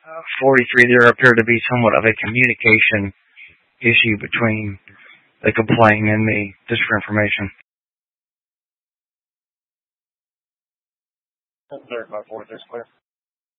43, there appeared to be somewhat of a communication issue between the complaint and me, just for information. 35, 43 is clear.